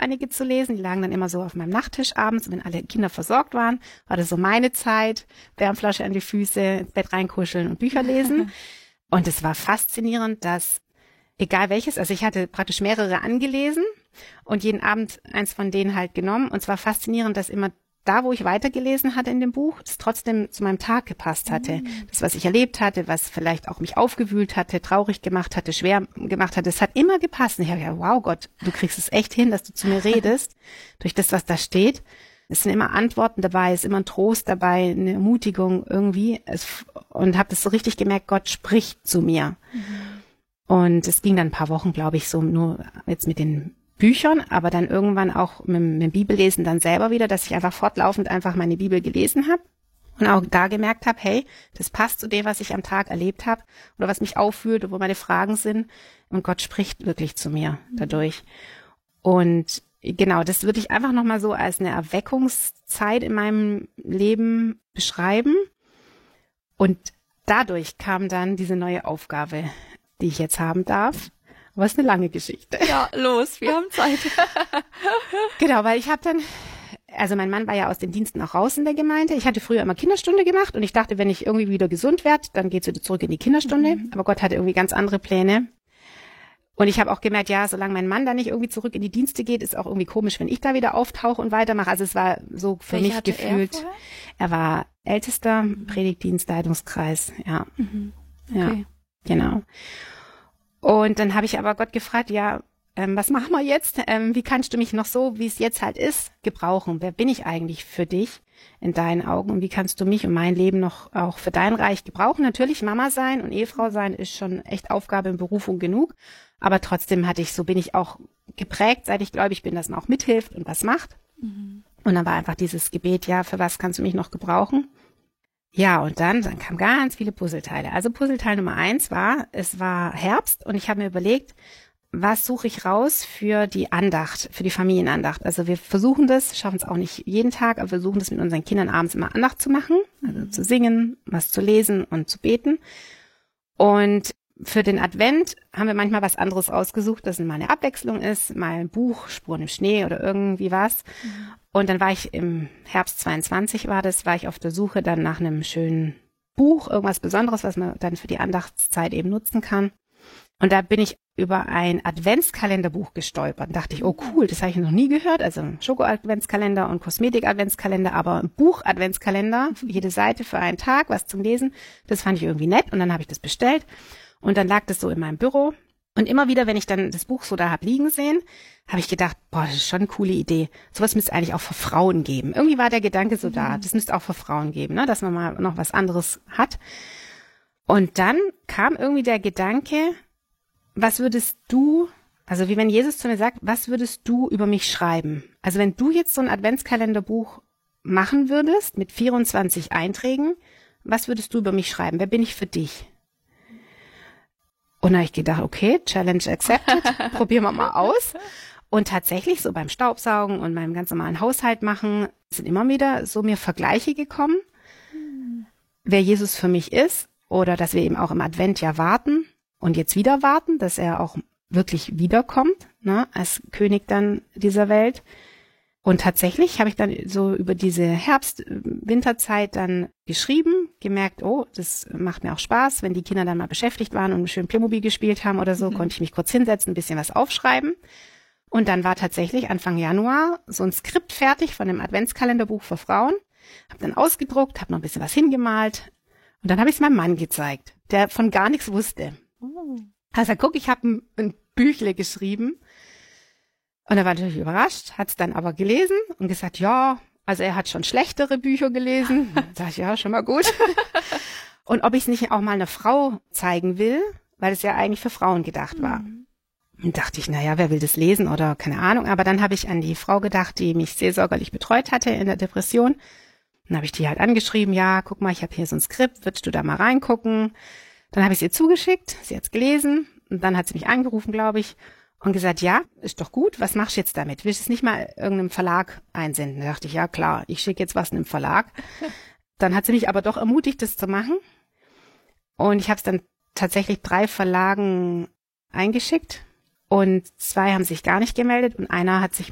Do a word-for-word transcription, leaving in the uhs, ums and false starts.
einige zu lesen. Die lagen dann immer so auf meinem Nachttisch abends. Und wenn alle Kinder versorgt waren, war das so meine Zeit. Wärmflasche an die Füße, ins Bett reinkuscheln und Bücher lesen. Und es war faszinierend, dass egal welches, also ich hatte praktisch mehrere angelesen und jeden Abend eins von denen halt genommen. Und es war faszinierend, dass immer da, wo ich weitergelesen hatte in dem Buch, es trotzdem zu meinem Tag gepasst hatte. Mhm. Das, was ich erlebt hatte, was vielleicht auch mich aufgewühlt hatte, traurig gemacht hatte, schwer gemacht hatte, es hat immer gepasst. Und ich habe gedacht, wow Gott, du kriegst es echt hin, dass du zu mir redest, durch das, was da steht. Es sind immer Antworten dabei, es ist immer ein Trost dabei, eine Ermutigung irgendwie. Es, und habe das so richtig gemerkt, Gott spricht zu mir. Mhm. Und es ging dann ein paar Wochen, glaube ich, so nur jetzt mit den Büchern, aber dann irgendwann auch mit, mit dem Bibellesen dann selber wieder, dass ich einfach fortlaufend einfach meine Bibel gelesen habe und auch da gemerkt habe, hey, das passt zu dem, was ich am Tag erlebt habe oder was mich auffühlt, wo meine Fragen sind und Gott spricht wirklich zu mir dadurch. Und genau, das würde ich einfach nochmal so als eine Erweckungszeit in meinem Leben beschreiben und dadurch kam dann diese neue Aufgabe, die ich jetzt haben darf. Aber es ist eine lange Geschichte. Ja, los, wir haben Zeit. Genau, weil ich habe dann, also mein Mann war ja aus den Diensten auch raus in der Gemeinde. Ich hatte früher immer Kinderstunde gemacht und ich dachte, wenn ich irgendwie wieder gesund werde, dann geht's wieder zurück in die Kinderstunde. Mhm. Aber Gott hatte irgendwie ganz andere Pläne. Und ich habe auch gemerkt, ja, solange mein Mann da nicht irgendwie zurück in die Dienste geht, ist auch irgendwie komisch, wenn ich da wieder auftauche und weitermache. Also es war so für Welche mich hatte gefühlt. Er, er war ältester mhm. Predigtdienst, Leitungskreis, ja. Mhm. Okay. Ja, genau. Und dann habe ich aber Gott gefragt, ja, ähm, was machen wir jetzt? Ähm, wie kannst du mich noch so, wie es jetzt halt ist, gebrauchen? Wer bin ich eigentlich für dich in deinen Augen? Und wie kannst du mich und mein Leben noch auch für dein Reich gebrauchen? Natürlich Mama sein und Ehefrau sein ist schon echt Aufgabe und Berufung genug. Aber trotzdem hatte ich, so bin ich auch geprägt, seit ich gläubig bin, dass man auch mithilft und was macht. Mhm. Und dann war einfach dieses Gebet, ja, für was kannst du mich noch gebrauchen? Ja, und dann, dann kamen ganz viele Puzzleteile. Also Puzzleteil Nummer eins war, es war Herbst und ich habe mir überlegt, was suche ich raus für die Andacht, für die Familienandacht. Also wir versuchen das, schaffen es auch nicht jeden Tag, aber wir versuchen das mit unseren Kindern abends immer Andacht zu machen, also zu singen, was zu lesen und zu beten. Und für den Advent haben wir manchmal was anderes ausgesucht, dass mal eine Abwechslung ist, mal ein Buch, Spuren im Schnee oder irgendwie was. Mhm. Und dann war ich im Herbst zweiundzwanzig war das, war ich auf der Suche dann nach einem schönen Buch, irgendwas Besonderes, was man dann für die Andachtszeit eben nutzen kann. Und da bin ich über ein Adventskalenderbuch gestolpert und dachte ich, oh cool, das habe ich noch nie gehört. Also ein Schoko-Adventskalender und Kosmetik-Adventskalender, aber ein Buch-Adventskalender, jede Seite für einen Tag, was zum Lesen. Das fand ich irgendwie nett und dann habe ich das bestellt. Und dann lag das so in meinem Büro. Und immer wieder, wenn ich dann das Buch so da hab liegen sehen, habe ich gedacht, boah, das ist schon eine coole Idee. Sowas müsste es eigentlich auch für Frauen geben. Irgendwie war der Gedanke so da, das müsste auch für Frauen geben, ne, dass man mal noch was anderes hat. Und dann kam irgendwie der Gedanke, was würdest du, also wie wenn Jesus zu mir sagt, was würdest du über mich schreiben? Also wenn du jetzt so ein Adventskalenderbuch machen würdest mit vierundzwanzig Einträgen, was würdest du über mich schreiben? Wer bin ich für dich? Und da habe ich gedacht, okay, Challenge accepted, probieren wir mal aus. Und tatsächlich so beim Staubsaugen und meinem ganz normalen Haushalt machen, sind immer wieder so mir Vergleiche gekommen, hm. wer Jesus für mich ist oder dass wir eben auch im Advent ja warten und jetzt wieder warten, dass er auch wirklich wiederkommt, ne, als König dann dieser Welt. Und tatsächlich habe ich dann so über diese Herbst-Winterzeit dann geschrieben, gemerkt, oh, das macht mir auch Spaß, wenn die Kinder dann mal beschäftigt waren und schön Playmobil gespielt haben oder so, mhm. konnte ich mich kurz hinsetzen, ein bisschen was aufschreiben. Und dann war tatsächlich Anfang Januar so ein Skript fertig von dem Adventskalenderbuch für Frauen. Habe dann ausgedruckt, habe noch ein bisschen was hingemalt und dann habe ich es meinem Mann gezeigt, der von gar nichts wusste. Oh. Also guck, ich habe ein, ein Büchle geschrieben. Und er war natürlich überrascht, hat es dann aber gelesen und gesagt, ja, also er hat schon schlechtere Bücher gelesen. Sag ich, ja, schon mal gut. Und ob ich es nicht auch mal einer Frau zeigen will, weil es ja eigentlich für Frauen gedacht war. Mhm. Und dachte ich, naja, wer will das lesen oder keine Ahnung. Aber dann habe ich an die Frau gedacht, die mich seelsorgerlich betreut hatte in der Depression. Dann habe ich die halt angeschrieben, ja, guck mal, ich habe hier so ein Skript, würdest du da mal reingucken? Dann habe ich es ihr zugeschickt, sie hat es gelesen und dann hat sie mich angerufen, glaube ich. Und gesagt, ja, ist doch gut, was machst du jetzt damit? Willst du es nicht mal irgendeinem Verlag einsenden? Da dachte ich, ja klar, ich schicke jetzt was in einem Verlag. Dann hat sie mich aber doch ermutigt, das zu machen. Und ich habe es dann tatsächlich drei Verlagen eingeschickt. Und zwei haben sich gar nicht gemeldet und einer hat sich